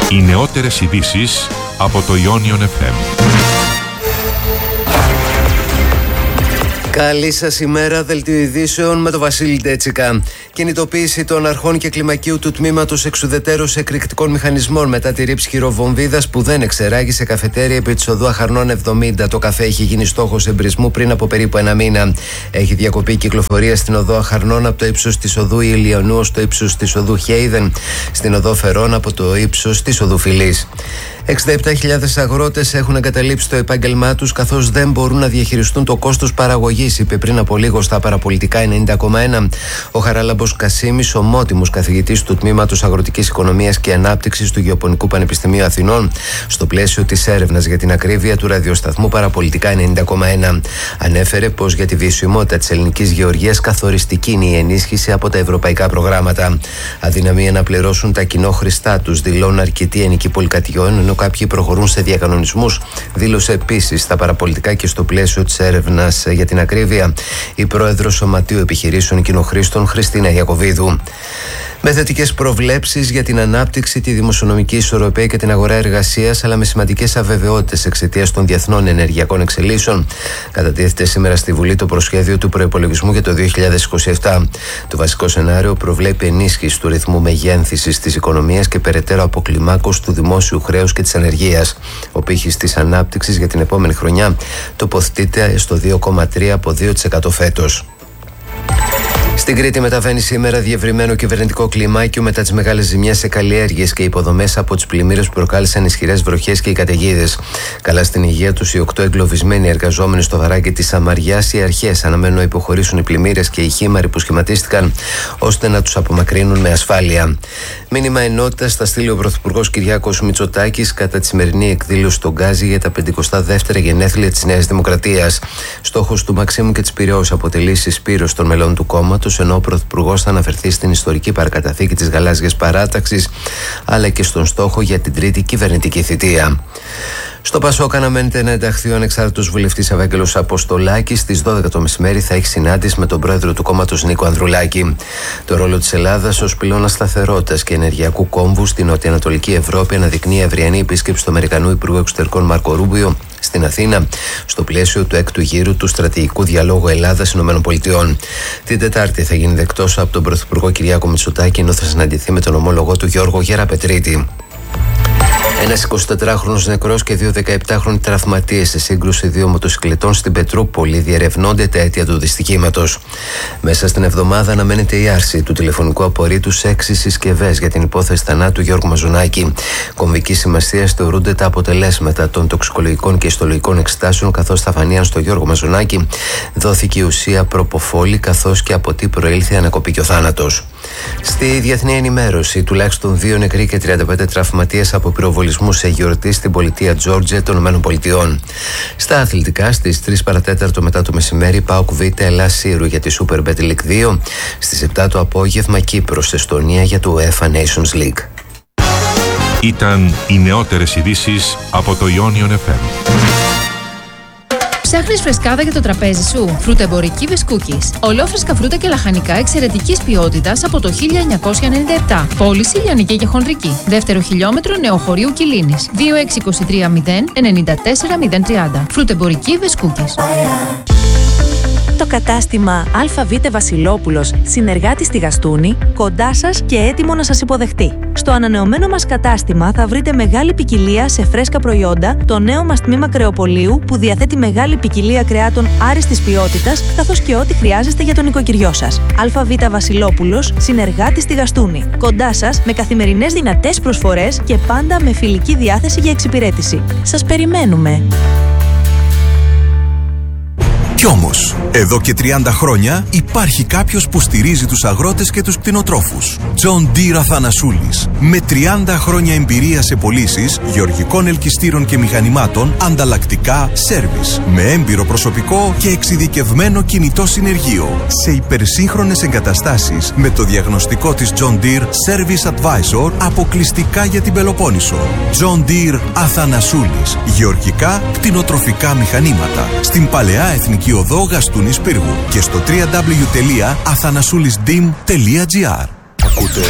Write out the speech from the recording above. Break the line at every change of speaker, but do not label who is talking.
Οι νεότερες ειδήσεις από το Ionion FM.
Καλή σας ημέρα, δελτίο ειδήσεων με τον Βασίλη Ντέτσικα. Κινητοποίηση των αρχών και κλιμακίου του τμήματος εξουδετέρως εκρηκτικών μηχανισμών μετά τη ρήψη χειροβομβίδας που δεν εξεράγει σε καφετέρια επί της οδού Αχαρνών 70. Το καφέ έχει γίνει στόχος εμπρισμού πριν από περίπου ένα μήνα. Έχει διακοπεί η κυκλοφορία στην οδό Αχαρνών από το ύψος της οδού Ηλιονού στο ύψος της οδού Χέιδεν, στην οδό Φερών από το ύψος της οδού Φιλής. 67.000 αγρότες έχουν εγκαταλείψει το επάγγελμά τους καθώς δεν μπορούν να διαχειριστούν το κόστος παραγωγής, είπε πριν από λίγο στα παραπολιτικά 90,1 ο Χαράλαμπος Κασίμης, ομότιμος καθηγητής του Τμήματος Αγροτικής Οικονομίας και Ανάπτυξης του Γεωπονικού Πανεπιστημίου Αθηνών, στο πλαίσιο της έρευνας για την ακρίβεια του ραδιοσταθμού παραπολιτικά 90,1. Ανέφερε πως για τη βιωσιμότητα της ελληνικής γεωργίας καθοριστική είναι η ενίσχυση από τα ευρωπαϊκά προγράμματα. Αδυναμία να πληρώσουν τα κοινόχρηστά τους, δηλώνουν αρκετοί ενοικοί πολυκατοικιών, ενώ κάποιοι προχωρούν σε διακανονισμούς, δήλωσε επίσης στα παραπολιτικά και στο πλαίσιο της έρευνας για την ακρίβεια η πρόεδρος Σωματείου Επιχειρήσεων Κοινοχρήστων Χριστίνα Ιακωβίδου. Με θετικές προβλέψεις για την ανάπτυξη, τη δημοσιονομική ισορροπία και την αγορά εργασίας, αλλά με σημαντικές αβεβαιότητες εξαιτίας των διεθνών ενεργειακών εξελίξεων, κατατίθεται σήμερα στη Βουλή το προσχέδιο του προϋπολογισμού για το 2027. Το βασικό σενάριο προβλέπει ενίσχυση του ρυθμού μεγένθησης της οικονομίας και περαιτέρω αποκλιμάκωση του δημόσιου χρέους και της ανεργίας. Ο πύχης της ανάπτυξης για την επόμενη χρονιά τοποθετείται στο 2,3 από 2% φέτος. Στην Κρήτη μεταβαίνει σήμερα διευρυμένο κυβερνητικό κλιμάκιο μετά τις μεγάλες ζημιές σε καλλιέργειες και υποδομές από τις πλημμύρες που προκάλεσαν ισχυρές βροχές και οι καταιγίδες. Καλά στην υγεία τους οι 8 εγκλωβισμένοι εργαζόμενοι στο βαράκι της Σαμαριάς, οι αρχές αναμένουν να υποχωρήσουν οι πλημμύρες και οι χήμαροι που σχηματίστηκαν ώστε να τους απομακρύνουν με ασφάλεια. Μήνυμα ενότητας θα στείλει ο Πρωθυπουργός Κυριάκος Μητσοτάκης κατά τη σημερινή εκδήλωση στον Γκάζι για τα 52η γενέθλια της Νέας Δημοκρατίας. Στόχος του Μαξίμου και της Πειραιώς αποτελεί συσπήρωση των μελών του κόμματος, ενώ ο Πρωθυπουργός θα αναφερθεί στην ιστορική παρακαταθήκη της Γαλάζιας Παράταξης αλλά και στον στόχο για την τρίτη κυβερνητική θητεία. Στο Πασόκ αναμένεται να ενταχθεί ο ανεξάρτητος βουλευτής Ευάγγελος Αποστολάκης. Στις 12 το μεσημέρι θα έχει συνάντηση με τον πρόεδρο του κόμματος Νίκο Ανδρουλάκη. Το ρόλο της Ελλάδας ως πυλώνα σταθερότητας και ενεργειακού κόμβου στην νοτιοανατολική Ευρώπη αναδεικνύει αυριανή επίσκεψη του Αμερικανού Υπουργού Εξωτερικών Μάρκο Ρούμπιο στην Αθήνα, στο πλαίσιο του έκτου γύρου του στρατηγικού διαλόγου Ελλάδα-ΗΠΑ. Την Τετάρτη θα γίνει δεκτός από τον Πρωθυπουργό Κυριάκο Μητσοτάκη, ενώ θα συναντηθεί με τον ομόλογό του Γιώργο Γεραπετρίτη. Ένας 24χρονος νεκρός και 2 17χρονοι τραυματίες σε σύγκρουση 2 μοτοσυκλετών στην Πετρούπολη. Διερευνώνται τα αίτια του δυστυχήματος. Μέσα στην εβδομάδα αναμένεται η άρση του τηλεφωνικού απορρίτου σε 6 συσκευές για την υπόθεση θανάτου Γιώργου Μαζονάκη. Κομβική σημασία θεωρούνται τα αποτελέσματα των τοξικολογικών και ιστολογικών εξετάσεων, καθώς θα φανείαν στο Γιώργο Μαζονάκη δόθηκε η ουσία προποφόλη, καθώς και από τι προήλθε η ανακοπή και ο θάνατος. Στη διεθνή ενημέρωση, τουλάχιστον 2 νεκροί και 35 τραυματίες από πυροβολισμού σε γιορτή στην πολιτεία Τζόρτζια των ΗΠΑ. Στα αθλητικά, στις 3 παρατέταρτο μετά το μεσημέρι, ΠΑΟΚ Β Ελλάς Σύρου για τη Super Bet League 2. Στις 7 το απόγευμα, Κύπρος Εστονία για το UEFA Nations League.
Ήταν οι νεότερες ειδήσεις από το Ionion FM.
Ψάχνεις φρεσκάδα για το τραπέζι σου? Φρουτεμπορική Βεσκούκης. Ολόφρεσκα φρούτα και λαχανικά εξαιρετικής ποιότητας από το 1997. Πώληση λιανική και χονδρική. Δεύτερο χιλιόμετρο Νεοχωρίου Κιλίνης. 2623 094 030. Φρουτεμπορική Βεσκούκης.
Το κατάστημα ΑΒ Βασιλόπουλος, συνεργάτης στη Γαστούνη, κοντά σας και έτοιμο να σας υποδεχτεί. Στο ανανεωμένο μας κατάστημα θα βρείτε μεγάλη ποικιλία σε φρέσκα προϊόντα, το νέο μας τμήμα κρεοπολίου που διαθέτει μεγάλη ποικιλία κρεάτων άριστης ποιότητας, καθώς και ό,τι χρειάζεστε για τον νοικοκυριό σας. ΑΒ Βασιλόπουλος, συνεργάτης στη Γαστούνη. Κοντά σας με καθημερινές δυνατές προσφορές και πάντα με φιλική διάθεση για εξυπηρέτηση. Σας περιμένουμε!
Κι όμως, εδώ και 30 χρόνια υπάρχει κάποιος που στηρίζει τους αγρότες και τους κτηνοτρόφους. John Deere Αθανασούλης. Με 30 χρόνια εμπειρία σε πωλήσεις γεωργικών ελκυστήρων και μηχανημάτων, ανταλλακτικά, σέρβις. Με έμπειρο προσωπικό και εξειδικευμένο κινητό συνεργείο. Σε υπερσύγχρονες εγκαταστάσεις με το διαγνωστικό της John Deere Service Advisor αποκλειστικά για την Πελοπόννησο. John Deere Αθανασούλης. Γεωργικά, κτηνοτροφικά μηχανήματα. Στην Παλαιά Εθνική Οδό Γαστούνης Πύργου και στο www.athanasoulisdim.gr. Ακούτε